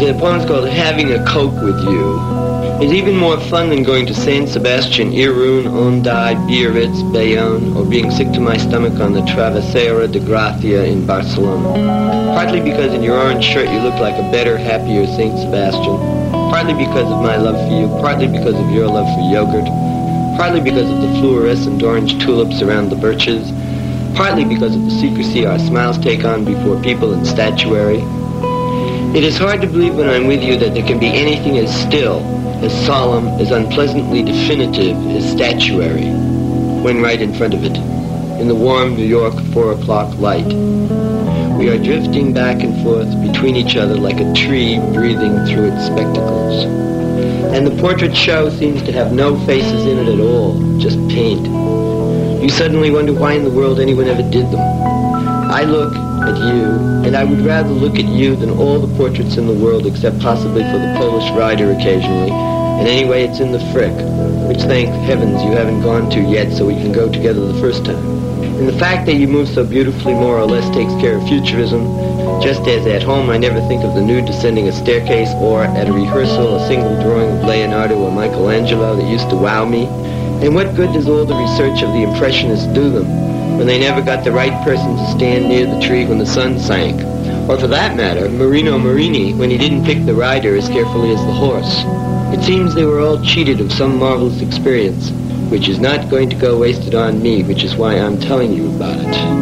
The poem's called Having a Coke with You. It's even more fun than going to San Sebastian, Irun, Onday, Biarritz, Bayonne, or being sick to my stomach on the Travessera de Gracia in Barcelona. Partly because in your orange shirt you look like a better, happier St. Sebastian. Partly because of my love for you. Partly because of your love for yogurt. Partly because of the fluorescent orange tulips around the birches. Partly because of the secrecy our smiles take on before people and statuary. It is hard to believe when I'm with you that there can be anything as still, as solemn, as unpleasantly definitive as statuary, when right in front of it, in the warm New York 4 o'clock light. We are drifting back and forth between each other like a tree breathing through its spectacles. And the portrait show seems to have no faces in it at all, just paint. You suddenly wonder why in the world anyone ever did them. I look at you, and I would rather look at you than all the portraits in the world except possibly for the Polish rider occasionally. And anyway, it's in the Frick, which thank heavens you haven't gone to yet so we can go together the first time. And the fact that you move so beautifully more or less takes care of futurism, just as at home I never think of the nude descending a staircase or at a rehearsal a single drawing of Leonardo or Michelangelo that used to wow me. And what good does all the research of the Impressionists do them when they never got the right person to stand near the tree when the sun sank? Or for that matter, Marino Marini when he didn't pick the rider as carefully as the horse. It seems they were all cheated of some marvelous experience, which is not going to go wasted on me, which is why I'm telling you about it.